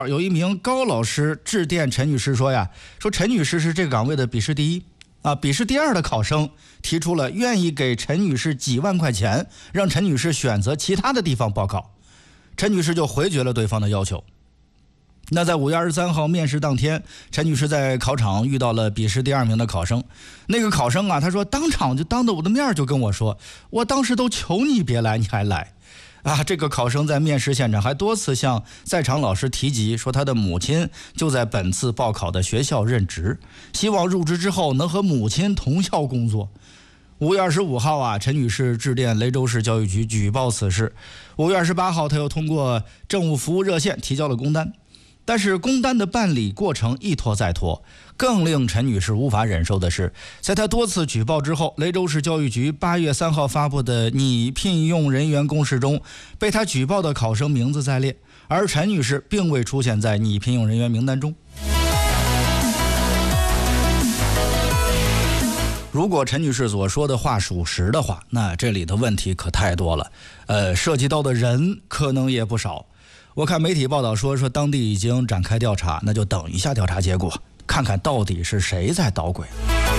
有一名高老师致电陈女士说呀，说陈女士是这个岗位的笔试第一啊，笔试第二的考生提出了愿意给陈女士几万块钱，让陈女士选择其他的地方报考。陈女士就回绝了对方的要求。那在5月23号面试当天，陈女士在考场遇到了笔试第二名的考生。那个考生啊，他说当场就当着我的面就跟我说，我当时都求你别来，你还来啊！这个考生在面试现场还多次向在场老师提及，说他的母亲就在本次报考的学校任职，希望入职之后能和母亲同校工作。5月25号啊，陈女士致电雷州市教育局举报此事。5月28号，她又通过政务服务热线提交了工单。但是工单的办理过程一拖再拖，更令陈女士无法忍受的是，在她多次举报之后，雷州市教育局8月3号发布的拟聘用人员公示中，被她举报的考生名字在列，而陈女士并未出现在拟聘用人员名单中。如果陈女士所说的话属实的话，那这里的问题可太多了，涉及到的人可能也不少。我看媒体报道说当地已经展开调查，那就等一下调查结果，看看到底是谁在捣鬼。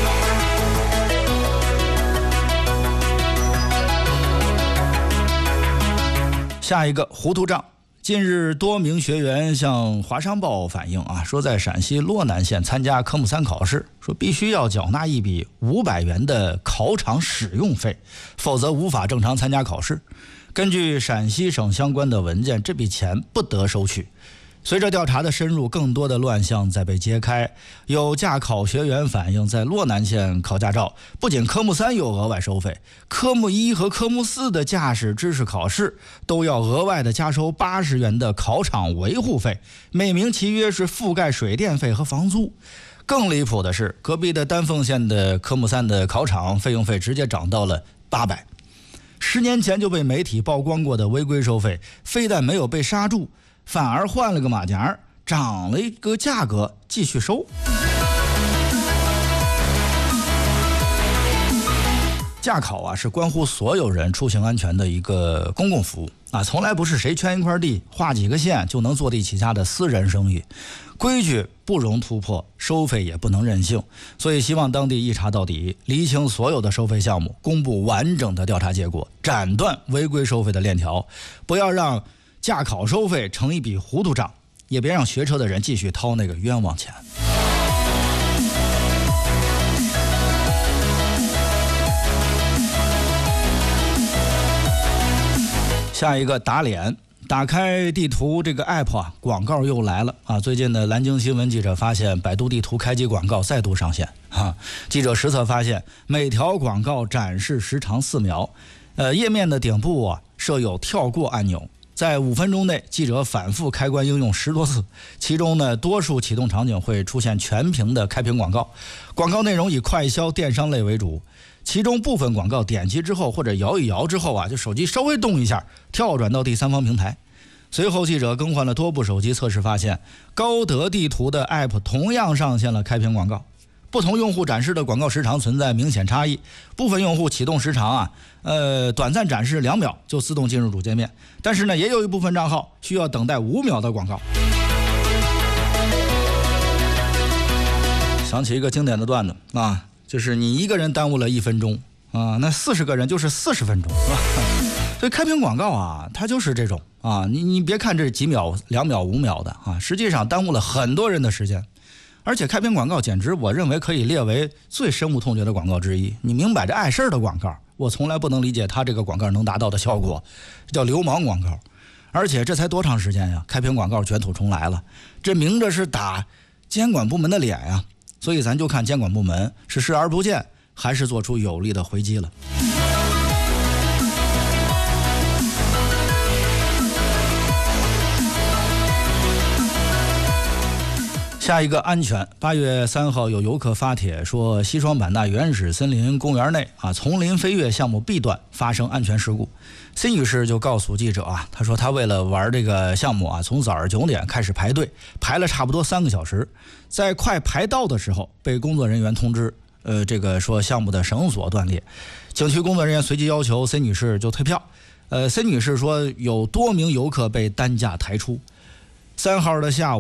下一个糊涂账。近日多名学员向华商报反映啊，说在陕西洛南县参加科目3考试，说必须要缴纳一笔500元的考场使用费，否则无法正常参加考试。根据陕西省相关的文件，这笔钱不得收取。随着调查的深入，更多的乱象在被揭开。有驾考学员反映，在洛南县考驾照，不仅科目3有额外收费，科目1和科目4的驾驶知识考试都要额外的加收80元的考场维护费，每名契约是覆盖水电费和房租。更离谱的是，隔壁的丹凤县的科目3的考场费用费直接涨到了800。10年前就被媒体曝光过的违规收费，非但没有被刹住，反而换了个马甲，涨了一个价格继续收。驾考啊，是关乎所有人出行安全的一个公共服务啊，从来不是谁圈一块地画几个线就能坐地起价的私人生意。规矩不容突破，收费也不能任性，所以希望当地一查到底，厘清所有的收费项目，公布完整的调查结果，斩断违规收费的链条，不要让驾考收费成一笔糊涂账，也别让学车的人继续掏那个冤枉钱。下一个打脸。打开地图这个 app 啊，广告又来了啊！最近的南京新闻记者发现，百度地图开机广告再度上线啊！记者实测发现，每条广告展示时长4秒，页面的顶部啊设有跳过按钮，在5分钟内，记者反复开关应用10多次，其中呢，多数启动场景会出现全屏的开屏广告，广告内容以快销、电商类为主。其中部分广告点击之后或者摇一摇之后啊，就手机稍微动一下，跳转到第三方平台。随后记者更换了多部手机测试，发现高德地图的 app 同样上线了开屏广告，不同用户展示的广告时长存在明显差异。部分用户启动时长啊，短暂展示2秒就自动进入主界面，但是呢，也有一部分账号需要等待5秒的广告。想起一个经典的段子啊，就是你一个人耽误了1分钟啊，那40个人就是40分钟，是吧？所以开屏广告啊，它就是这种啊，你别看这几秒、2秒、5秒的啊，实际上耽误了很多人的时间。而且开屏广告简直我认为可以列为最深恶痛绝的广告之一。你明摆着碍事儿的广告，我从来不能理解它这个广告能达到的效果，叫流氓广告。而且这才多长时间呀，开屏广告卷土重来了，这明着是打监管部门的脸呀。所以咱就看监管部门是视而不见，还是做出有力的回击了。下一个安全。8月3号有游客发帖说，西双版纳原始森林公园内啊，丛林飞跃项目 B 段发生安全事故。C 女士就告诉记者啊，她说她为了玩这个项目啊，从早上9点开始排队，排了差不多3个小时，在快排到的时候被工作人员通知，这个说项目的绳索断裂，景区工作人员随即要求 C 女士就退票。C 女士说有多名游客被担架抬出。3号的下午